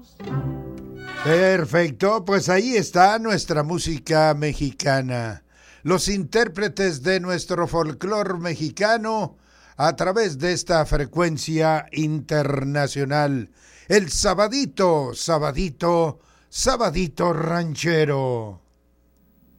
Perfecto, pues ahí está nuestra música mexicana. Los intérpretes de nuestro folclor mexicano a través de esta frecuencia internacional. El sabadito, sabadito, sabadito ranchero.